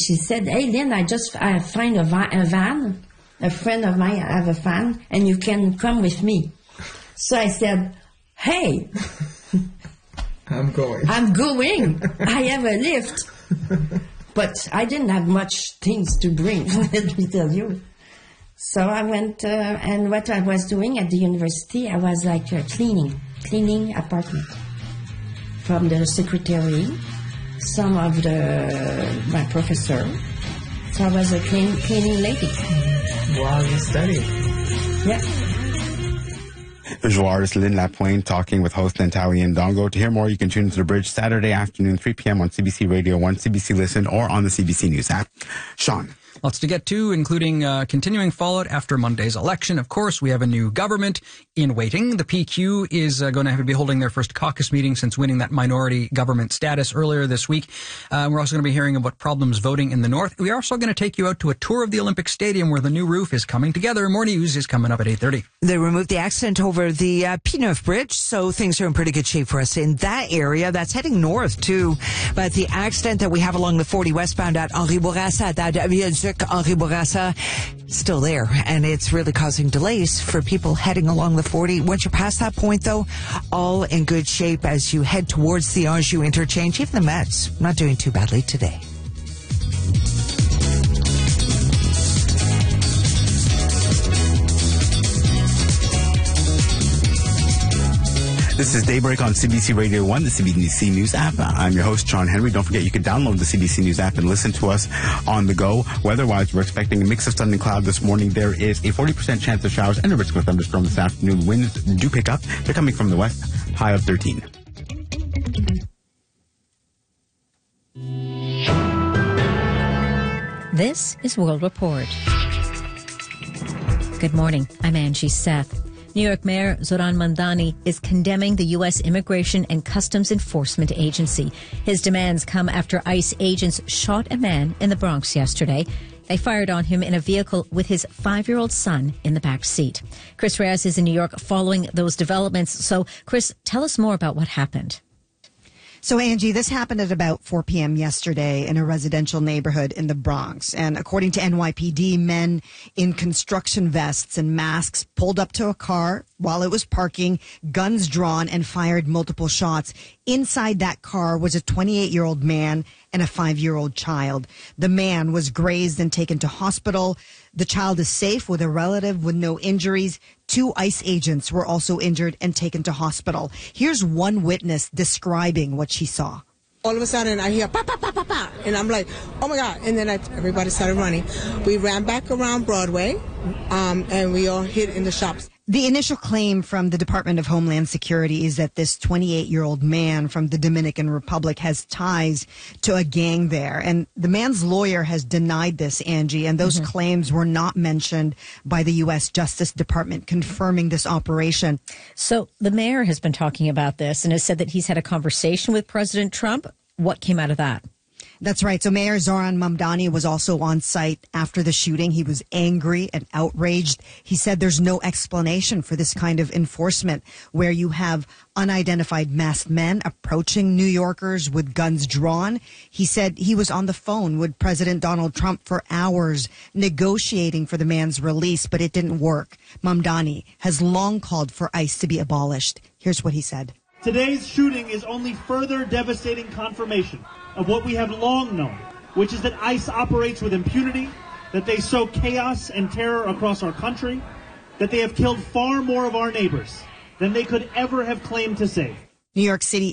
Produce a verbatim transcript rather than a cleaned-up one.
she said, hey, Lynn, I just I find a, va- a van. A friend of mine have a van, and you can come with me. So I said, hey. I'm going. I'm going. I have a lift. But I didn't have much things to bring, let me tell you. So I went, uh, and what I was doing at the university, I was like uh, cleaning, cleaning apartment. From the secretary, some of the, my professor. So I was a clean, cleaning lady. Wow, you studied. Yeah. Visual artist Lynn Lapointe talking with host Nantawi Ndongo. To hear more, you can tune into The Bridge Saturday afternoon, three p.m. on C B C Radio one, C B C Listen, or on the C B C News app. Sean. Lots to get to, including uh, continuing fallout after Monday's election. Of course, we have a new government in waiting. The P Q is uh, going to have to be holding their first caucus meeting since winning that minority government status earlier this week. Uh, we're also going to be hearing about problems voting in the north. We are also going to take you out to a tour of the Olympic Stadium where the new roof is coming together. More news is coming up at eight thirty. They removed the accident over the uh, P-Neuf Bridge, so things are in pretty good shape for us in that area. That's heading north, too. But the accident that we have along the forty westbound at Henri Bourassa, that Viaduc Henri Bourassa, still there, and it's really causing delays for people heading along the forty. Once you're past that point, though, all in good shape as you head towards the Anjou interchange. Even the Mets not doing too badly today. This is Daybreak on C B C Radio one, the C B C News app. I'm your host, John Henry. Don't forget you can download the C B C News app and listen to us on the go. Weather-wise, we're expecting a mix of sun and cloud this morning. There is a forty percent chance of showers and a risk of thunderstorm this afternoon. Winds do pick up. They're coming from the west, high of thirteen. This is World Report. Good morning. I'm Angie Seth. New York Mayor Zoran Mamdani is condemning the U S Immigration and Customs Enforcement Agency. His demands come after ICE agents shot a man in the Bronx yesterday. They fired on him in a vehicle with his five-year-old son in the back seat. Chris Reyes is in New York following those developments. So, Chris, tell us more about what happened. So, Angie, this happened at about four p.m. yesterday in a residential neighborhood in the Bronx. And according to N Y P D, men in construction vests and masks pulled up to a car while it was parking, guns drawn, and fired multiple shots. Inside that car was a twenty-eight-year-old man and a five-year-old child. The man was grazed and taken to hospital. The child is safe with a relative with no injuries. Two ICE agents were also injured and taken to hospital. Here's one witness describing what she saw. All of a sudden, I hear pa pa pa pa pa, and I'm like, oh my God! And then I, everybody started running. We ran back around Broadway, um, and we all hid in the shops. The initial claim from the Department of Homeland Security is that this twenty-eight-year-old man from the Dominican Republic has ties to a gang there. And the man's lawyer has denied this, Angie, and those mm-hmm. claims were not mentioned by the U S Justice Department confirming this operation. So the mayor has been talking about this and has said that he's had a conversation with President Trump. What came out of that? That's right. So Mayor Zoran Mamdani was also on site after the shooting. He was angry and outraged. He said there's no explanation for this kind of enforcement where you have unidentified masked men approaching New Yorkers with guns drawn. He said he was on the phone with President Donald Trump for hours negotiating for the man's release, but it didn't work. Mamdani has long called for ICE to be abolished. Here's what he said. Today's shooting is only further devastating confirmation of what we have long known, which is that ICE operates with impunity, that they sow chaos and terror across our country, that they have killed far more of our neighbors than they could ever have claimed to save. New York City